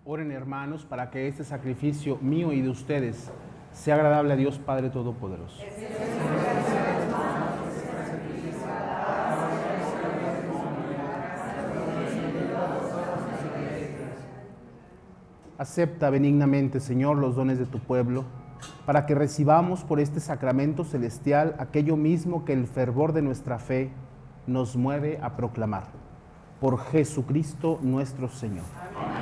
Oren, hermanos, para que este sacrificio mío y de ustedes sea agradable a Dios Padre Todopoderoso. Acepta benignamente, Señor, los dones de tu pueblo, para que recibamos por este sacramento celestial aquello mismo que el fervor de nuestra fe nos mueve a proclamar. Por Jesucristo nuestro Señor. Amén.